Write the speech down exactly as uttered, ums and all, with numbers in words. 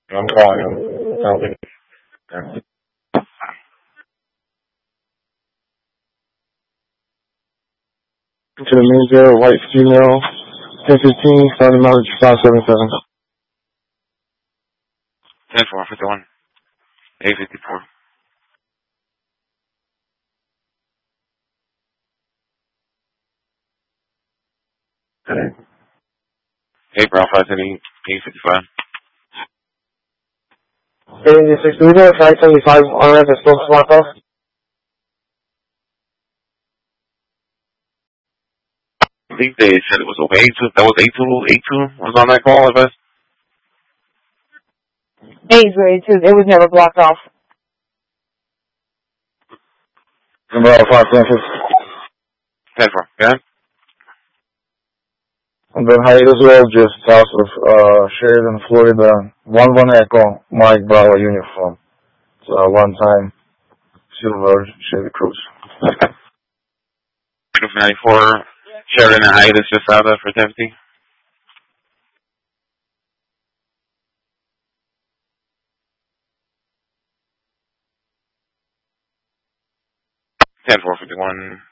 I'm calling him. Tell me. Yeah. To the main zero, white female, ten fifteen, starting mileage five seven seven. ten four fifty-one, eight fifty-four. Hey, bro, five seventy, eight fifty-five. eighty-six, do we know if five seventy-five on ramp is still blocked off? I think they said it was over eight two. That was eight two. eight two was on that call, I guess. eight two, eight two. It was never blocked off. Number five ten fifty. ten four, yeah? And then hiatus road just south of uh, Sheridan, Florida. one one Echo, Mike Bravo uniform. It's a one-time silver Chevy Cruze. ninety-four, Sheridan and hiatus just out of for deputy. ten four fifty-one.